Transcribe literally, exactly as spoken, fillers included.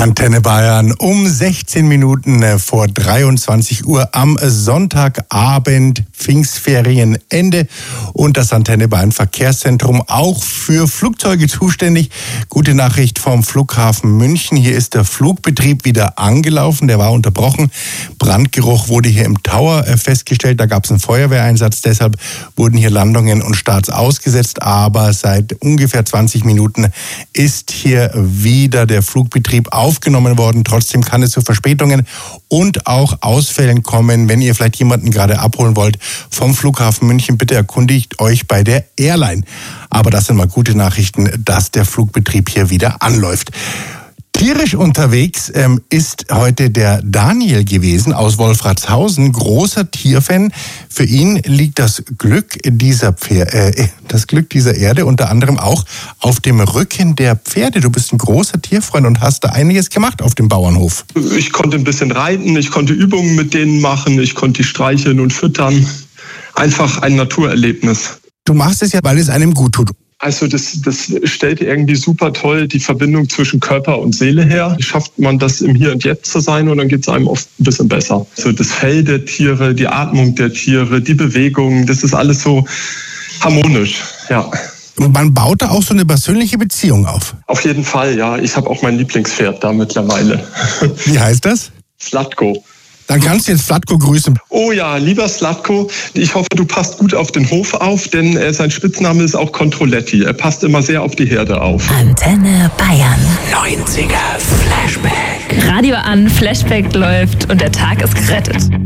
Antenne Bayern um sechzehn Minuten vor dreiundzwanzig Uhr am Sonntagabend, Pfingstferienende, und das Antenne Bayern Verkehrszentrum auch für Flugzeuge zuständig. Gute Nachricht vom Flughafen München. Hier ist der Flugbetrieb wieder angelaufen. Der war unterbrochen. Brandgeruch wurde hier im Tower festgestellt. Da gab es einen Feuerwehreinsatz. Deshalb wurden hier Landungen und Starts ausgesetzt. Aber seit ungefähr zwanzig Minuten ist hier wieder der Flugbetrieb aufgenommen worden. Trotzdem kann es zu Verspätungen und auch Ausfällen kommen. Wenn ihr vielleicht jemanden gerade abholen wollt vom Flughafen München, bitte erkundigt euch bei der Airline. Aber das sind mal gute Nachrichten, dass der Flugbetrieb hier wieder anläuft. Tierisch unterwegs ähm, ist heute der Daniel gewesen aus Wolfratshausen, großer Tierfan. Für ihn liegt das Glück dieser Pfer- äh, das Glück dieser Erde unter anderem auch auf dem Rücken der Pferde. Du bist ein großer Tierfreund und hast da einiges gemacht auf dem Bauernhof. Ich konnte ein bisschen reiten, ich konnte Übungen mit denen machen, ich konnte die streicheln und füttern. Einfach ein Naturerlebnis. Du machst es ja, weil es einem gut tut. Also das, das stellt irgendwie super toll die Verbindung zwischen Körper und Seele her. Schafft man das im Hier und Jetzt zu sein, und dann geht es einem oft ein bisschen besser. Also das Fell der Tiere, die Atmung der Tiere, die Bewegungen, das ist alles so harmonisch, ja. Und man baut da auch so eine persönliche Beziehung auf. Auf jeden Fall, ja. Ich habe auch mein Lieblingspferd da mittlerweile. Wie heißt das? Slatko. Dann kannst du jetzt Slatko grüßen. Oh ja, lieber Slatko, ich hoffe, du passt gut auf den Hof auf, denn äh, sein Spitzname ist auch Controletti. Er passt immer sehr auf die Herde auf. Antenne Bayern. neunziger Flashback. Radio an, Flashback läuft und der Tag ist gerettet.